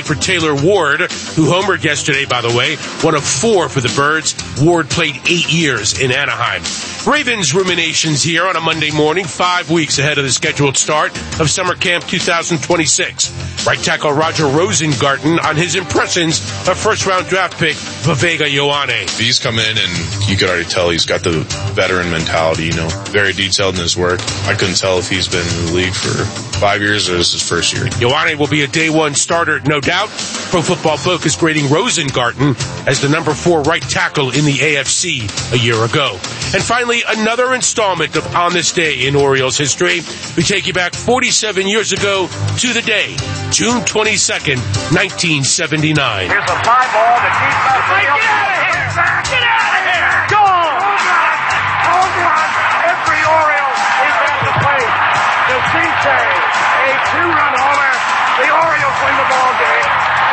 for Taylor Ward, who homered yesterday, by the way, one of 4 for the Birds. Ward played 8 years in Anaheim. Ravens ruminations here on a Monday morning, 5 weeks ahead of the scheduled start of Summer Camp 2026. Right tackle Roger Rosengarten on his impressions of first-round draft pick Vega Ioane. He's come in and you could already tell he's got the veteran mentality, very detailed in his work. I couldn't tell if he's been in the league for 5 years or this is his first year. Ioane will be a day one starter, no doubt. Pro Football Focus grading Rosengarten as the number 4 right tackle in the AFC a year ago. And finally, another installment of On This Day in Orioles history. We take you back 47 years ago to the day, June 22nd, 1979. Here's a fly ball to keep up. Get out of here! Get out of here! Go! Home run! Every Oriole is at the plate. The Cisse, a 2-run homer. The Orioles win the ball game.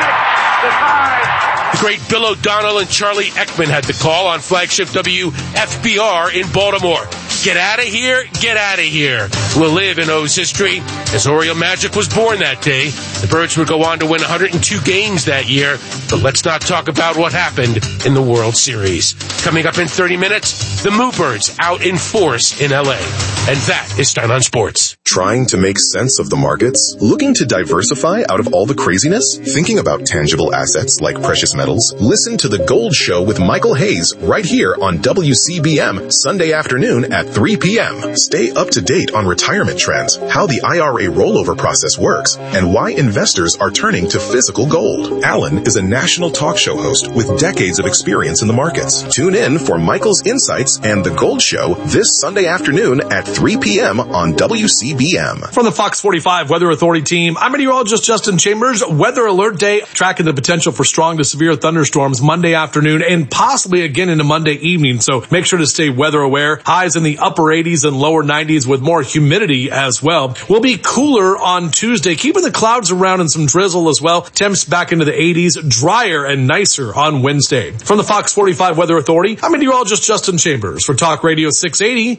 6-5. The great Bill O'Donnell and Charlie Ekman had the call on flagship WFBR in Baltimore. Get out of here, get out of here. Will live in O's history as Oriole Magic was born that day. The Birds would go on to win 102 games that year, but let's not talk about what happened in the World Series. Coming up in 30 minutes, the Moo Birds out in force in LA. And that is Stein on Sports. Trying to make sense of the markets? Looking to diversify out of all the craziness? Thinking about tangible assets like precious metals? Listen to The Gold Show with Michael Hayes right here on WCBM Sunday afternoon at 3 p.m. Stay up to date on retirement trends, how the IRA rollover process works, and why investors are turning to physical gold. Alan is a national talk show host with decades of experience in the markets. Tune in for Michael's insights and The Gold Show this Sunday afternoon at 3 p.m. on WCBM. From the Fox 45 Weather Authority team, I'm meteorologist Justin Chambers. Weather Alert Day, tracking the potential for strong to severe thunderstorms Monday afternoon and possibly again into Monday evening. So make sure to stay weather aware. Highs in the upper 80s and lower 90s with more humidity as well. We'll be cooler on Tuesday, keeping the clouds around and some drizzle as well. Temps back into the 80s, drier and nicer on Wednesday. From the Fox 45 Weather Authority, I'm meteorologist Justin Chambers for Talk Radio 680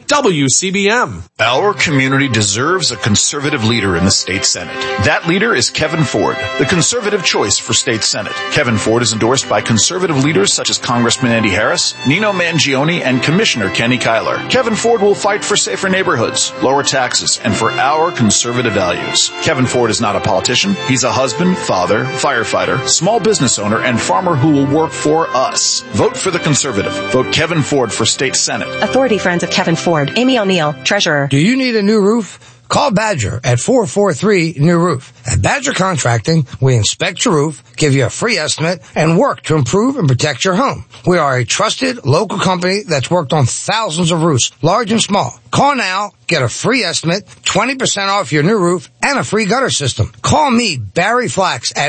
WCBM. Our community deserves a conservative leader in the state Senate. That leader is Kevin Ford, the conservative choice for state Senate. Kevin Ford is endorsed by conservative leaders such as Congressman Andy Harris, Nino Mangione, and Commissioner Kenny Kyler. Kevin Ford will fight for safer neighborhoods, lower taxes, and for our conservative values. Kevin Ford is not a politician. He's a husband, father, firefighter, small business owner, and farmer who will work for us. Vote for the conservative. Vote Kevin Ford for state Senate. Authority Friends of Kevin Ford. Amy O'Neill, Treasurer. Do you need a new roof? Call Badger at 443-NEW-ROOF. At Badger Contracting, we inspect your roof, give you a free estimate, and work to improve and protect your home. We are a trusted local company that's worked on thousands of roofs, large and small. Call now, get a free estimate, 20% off your new roof, and a free gutter system. Call me, Barry Flax, at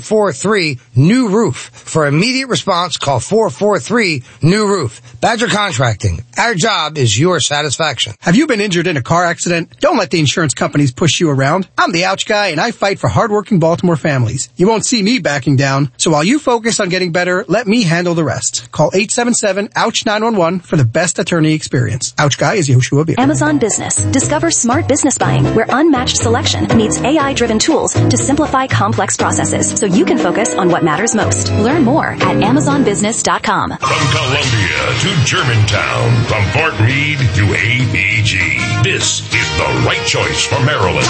443-NEW-ROOF. For immediate response, call 443-NEW-ROOF. Badger Contracting. Our job is your satisfaction. Have you been injured in a car accident? Don't let the insurance companies push you around. I'm the Ouch Guy, and I fight for hardworking Baltimore families. You won't see me backing down, so while you focus on getting better, let me handle the rest. Call 877-OUCH-911 for the best attorney experience. Ouch Guy is Yoshua Beer. Amazon Business. Discover smart business buying where unmatched selection meets AI-driven tools to simplify complex processes so you can focus on what matters most. Learn more at AmazonBusiness.com. From Columbia to Germantown, from Fort Meade to ABG, this is the right choice for Maryland.